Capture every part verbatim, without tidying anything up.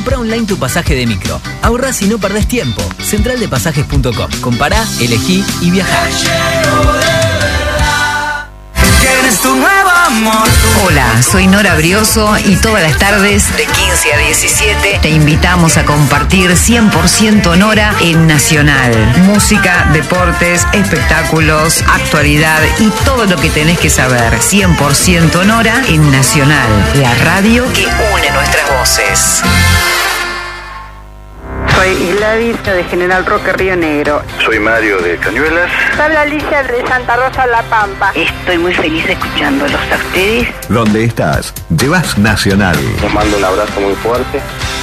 Compra online tu pasaje de micro. Ahorrás y no perdés tiempo. central de pasajes punto com. Compará, elegí y viajá. ¿Tienes tu nuevo amor? Hola, soy Nora Brioso y todas las tardes de quince a diecisiete te invitamos a compartir cien por ciento Nora en Nacional. Música, deportes, espectáculos, actualidad y todo lo que tenés que saber. cien por ciento Nora en Nacional, la radio que une nuestras voces. Soy Gladys de General Roque, Río Negro. Soy Mario de Cañuelas. Habla Alicia de Santa Rosa, La Pampa. Estoy muy feliz escuchándolos a ustedes. ¿Dónde estás? Llevas Nacional. Les mando un abrazo muy fuerte.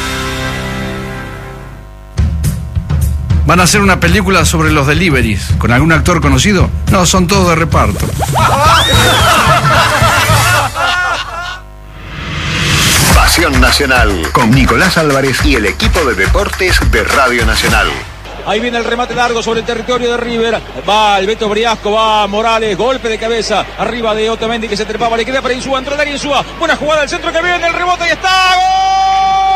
¿Van a hacer una película sobre los deliveries con algún actor conocido? No, son todos de reparto. Pasión Nacional con Nicolás Álvarez y el equipo de deportes de Radio Nacional. Ahí viene el remate largo sobre el territorio de River. Va el Beto Briasco, va Morales, golpe de cabeza arriba de Otamendi que se trepaba, le queda para Insúa, entró Dani Insúa. Buena jugada al centro que viene, el rebote y está. ¡Gol!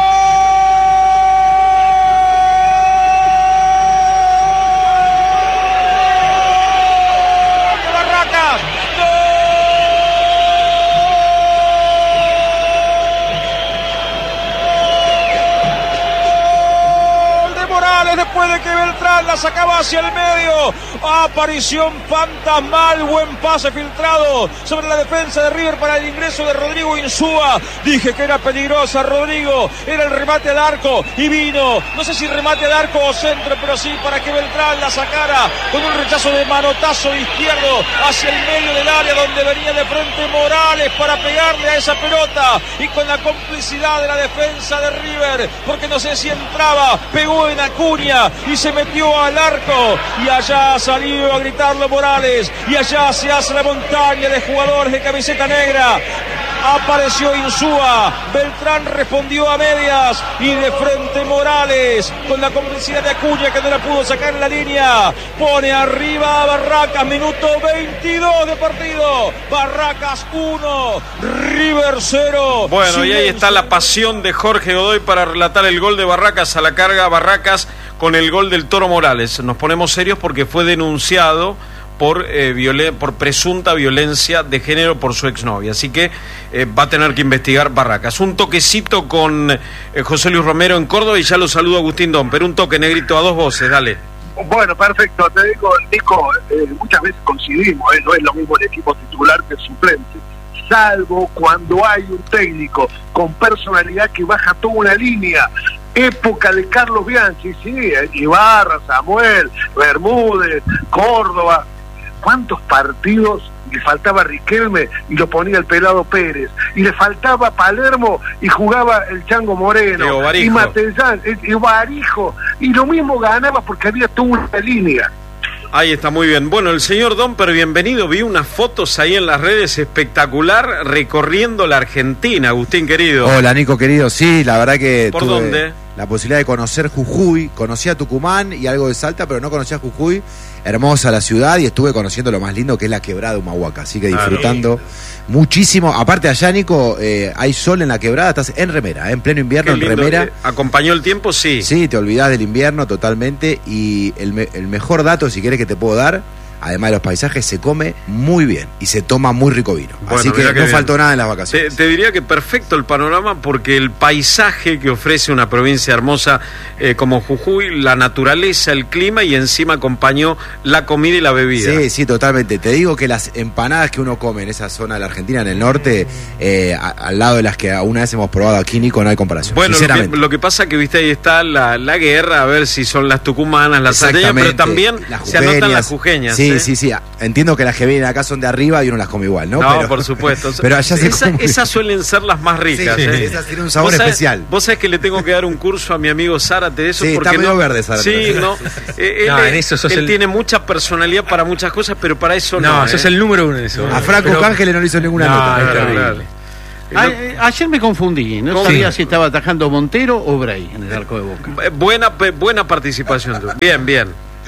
Después de que Beltrán la sacaba hacia el medio, aparición fantasmal, buen pase filtrado sobre la defensa de River para el ingreso de Rodrigo Insúa. Dije que era peligrosa, Rodrigo, era el remate al arco y vino, no sé si remate al arco o centro, pero sí para que Beltrán la sacara con un rechazo de manotazo izquierdo hacia el medio del área donde venía de frente Morales para pegarle a esa pelota y con la complicidad de la defensa de River, porque no sé si entraba, pegó en Acuña y se metió al arco y allá salió a gritarlo Morales y allá se hace la montaña de jugadores de camiseta negra. Apareció Insúa, Beltrán respondió a medias y de frente Morales con la complicidad de Acuña que no la pudo sacar en la línea. Pone arriba a Barracas, minuto veintidós de partido. Barracas uno, River cero. Bueno, Silencio. Y ahí está la pasión de Jorge Godoy para relatar el gol de Barracas a la carga. Barracas con el gol del Toro Morales. Nos ponemos serios porque fue denunciado por eh, violen- por presunta violencia de género por su exnovia, así que eh, va a tener que investigar Barracas. Un toquecito con eh, José Luis Romero en Córdoba y ya lo saludo Agustín Dom, pero un toque, Negrito, a dos voces, dale. Bueno, perfecto, te digo, Nico, eh, muchas veces coincidimos, eh, no es lo mismo el equipo titular que el suplente, salvo cuando hay un técnico con personalidad que baja toda una línea. Época de Carlos Bianchi, sí, eh, Ibarra, Samuel, Bermúdez, Córdoba. ¿Cuántos partidos le faltaba a Riquelme y lo ponía el Pelado Pérez? Y le faltaba a Palermo y jugaba el Chango Moreno. Y Matellán, y Barijo. Y lo mismo ganaba porque había toda una línea. Ahí está, muy bien. Bueno, el señor Domper, bienvenido. Vi unas fotos ahí en las redes espectacular recorriendo la Argentina, Agustín querido. Hola, Nico querido. Sí, la verdad que ¿Por tuve dónde? la posibilidad de conocer Jujuy. Conocía Tucumán y algo de Salta, pero no conocía Jujuy. Hermosa la ciudad y estuve conociendo lo más lindo que es la quebrada de Humahuaca. Así que disfrutando ah, muchísimo. Aparte allá, Nico, eh, hay sol en la quebrada, estás en remera, eh, en pleno invierno, en remera. ¿Acompañó el tiempo? Sí. Sí, te olvidás del invierno totalmente. Y el, me- el mejor dato, si querés, que te puedo dar, además de los paisajes, se come muy bien y se toma muy rico vino. Bueno, Así que mirá no bien. faltó nada en las Te, vacaciones. te diría que perfecto el panorama porque el paisaje que ofrece una provincia hermosa eh, como Jujuy, la naturaleza, el clima y encima acompañó la comida y la bebida. Sí, sí, totalmente. Te digo que las empanadas que uno come en esa zona de la Argentina, en el norte, eh, a- al lado de las que una vez hemos probado aquí, Nico, no hay comparación. Bueno, lo sinceramente. que, lo que pasa que viste ahí está la, la guerra, a ver si son las tucumanas, las salteñas, pero Exactamente. también Las se anotan jujeñas. las jujeñas. Sí, ¿eh? sí, sí. Entiendo que las que vienen acá son de arriba y uno las come igual, ¿no? No, pero, por supuesto. Pero allá se Esa- come. esas suelen ser las más ricas. Sí, ¿eh? esas tienen un sabor ¿Vos sabés- especial. Vos sabés que le tengo que dar un curso a mi amigo Zárate de eso. Sí, porque está medio no, verde, Zárate. Sí, no. Eh, él No, es- en eso sos él el- tiene mucha personalidad para muchas cosas, pero para eso no. No, ¿eh? sos el número uno en eso. A Franco Pero- Cángeles no le hizo ninguna No, nota. es Claro, terrible. claro. A- eh, ayer me confundí, no ¿Cómo? sabía Sí. si estaba atajando Montero o Bray en el arco de Boca. Eh, Buena, pe- buena participación. tú. Bien, bien.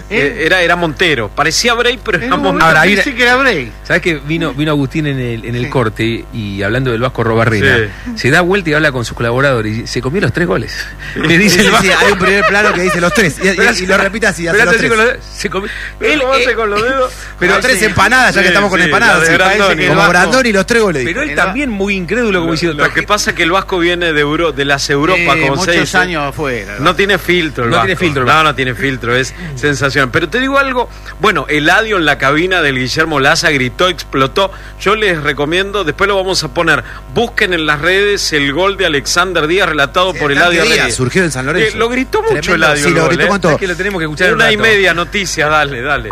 Eh, era, era Montero. Parecía Bray, pero era Montero. Ahora, pensé que era Bray. ¿Sabes que vino, vino Agustín en el, en el sí. corte y hablando del Vasco Robarrena? Sí. Se da vuelta y habla con sus colaboradores y se comió los tres goles. Le dice sí, el Vasco. Sí, hay un primer plano que dice los tres. Y, y, y lo repite así, hace los tres. Con los, se comió. Él hace con los dedos. Pero tres sí. empanadas, ya sí, que estamos con sí, empanadas. Sí, Brandoni, como Brandoni y los tres goles. Pero él el también muy incrédulo, como diciendo. Lo que pasa es que el Vasco viene de, Euro, de las Europas, eh, como se dice. años afuera. No, no tiene filtro el No Vasco. tiene filtro. No, no tiene filtro. Es sensacional. Pero te digo algo. Bueno, Eladio en la cabina del Guillermo Laza gritó, explotó. Yo les recomiendo, después lo vamos a poner. Busquen en las redes el gol de Alexander Díaz relatado sí, por Eladio Díaz. Surgió en San Lorenzo. Eh, lo gritó mucho Tremendo. Eladio. Sí, lo gritó ¿eh? cuánto. Es que lo tenemos que escuchar. Una y media noticia, dale, dale.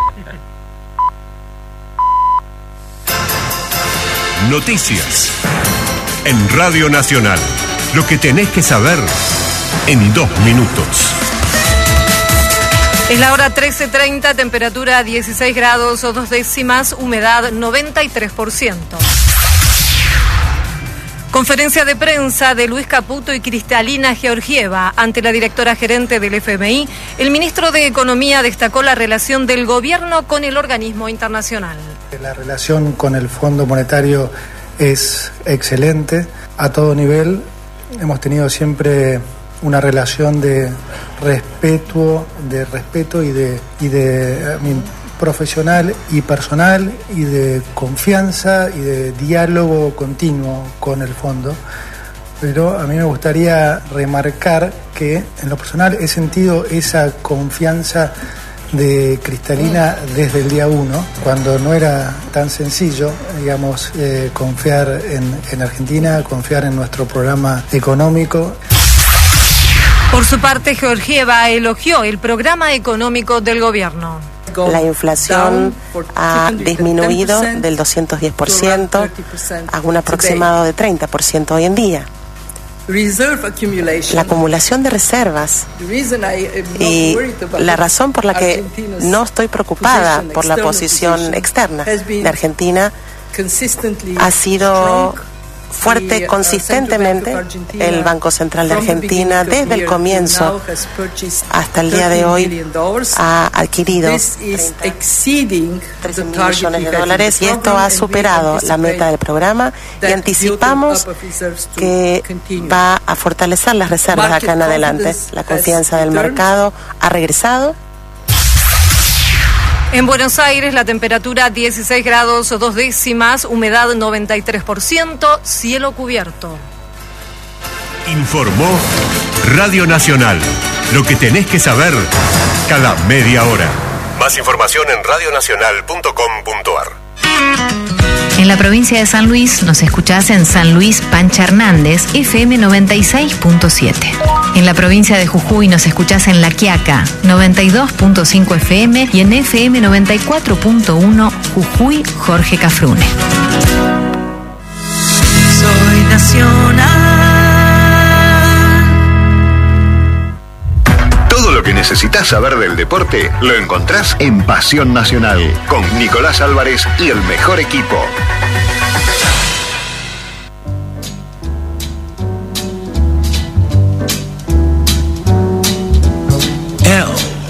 Noticias en Radio Nacional. Lo que tenés que saber en dos minutos. Es la hora trece treinta, temperatura dieciséis grados o dos décimas, humedad noventa y tres por ciento. Conferencia de prensa de Luis Caputo y Cristalina Georgieva. Ante la directora gerente del F M I, el ministro de Economía destacó la relación del gobierno con el organismo internacional. La relación con el Fondo Monetario es excelente a todo nivel. Hemos tenido siempre una relación de respeto, de respeto y de, y de I mean, profesional y personal y de confianza y de diálogo continuo con el fondo. Pero a mí me gustaría remarcar que en lo personal he sentido esa confianza de Cristalina desde el día uno, cuando no era tan sencillo, digamos, eh, confiar en, en Argentina, confiar en nuestro programa económico. Por su parte, Georgieva elogió el programa económico del gobierno. La inflación ha disminuido del doscientos diez por ciento a un aproximado de treinta por ciento hoy en día. La acumulación de reservas y la razón por la que no estoy preocupada por la posición externa de Argentina ha sido fuerte consistentemente. El Banco Central de Argentina desde el comienzo hasta el día de hoy ha adquirido trece mil millones de dólares y esto ha superado la meta del programa y anticipamos que va a fortalecer las reservas de acá en adelante. La confianza del mercado ha regresado. En Buenos Aires la temperatura dieciséis grados o dos décimas, humedad noventa y tres por ciento, cielo cubierto. Informó Radio Nacional. Lo que tenés que saber cada media hora. Más información en radio nacional punto com punto a r. En la provincia de San Luis nos escuchás en San Luis Pancha Hernández, F M noventa y seis punto siete. En la provincia de Jujuy nos escuchás en La Quiaca, noventa y dos punto cinco F M y en F M noventa y cuatro punto uno Jujuy Jorge Cafrune. Soy nacional. Todo lo que necesitas saber del deporte lo encontrás en Pasión Nacional con Nicolás Álvarez y el mejor equipo.